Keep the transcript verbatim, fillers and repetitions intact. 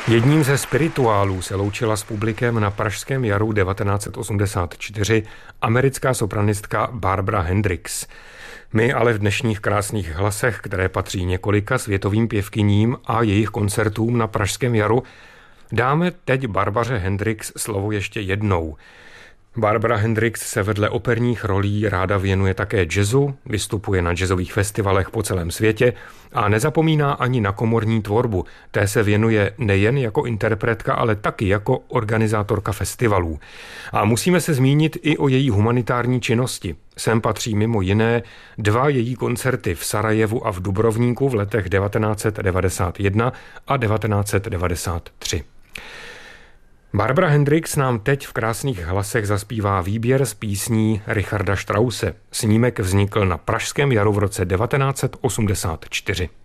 Jedním ze spirituálů se loučila s publikem na Pražském jaru devatenáct set osmdesát čtyři americká sopranistka Barbara Hendricks. My ale v dnešních krásných hlasech, které patří několika světovým pěvkyním a jejich koncertům na Pražském jaru, dáme teď Barbaře Hendricks slovo ještě jednou. Barbara Hendricks se vedle operních rolí ráda věnuje také jazzu, vystupuje na jazzových festivalech po celém světě a nezapomíná ani na komorní tvorbu. Té se věnuje nejen jako interpretka, ale taky jako organizátorka festivalů. A musíme se zmínit i o její humanitární činnosti. Sem patří mimo jiné dva její koncerty v Sarajevu a v Dubrovníku v letech devatenáct set devadesát jedna a devatenáct set devadesát tři. Barbara Hendricks nám teď v krásných hlasech zaspívá výběr z písní Richarda Strause. Snímek vznikl na Pražském jaru v roce devatenáct set osmdesát čtyři.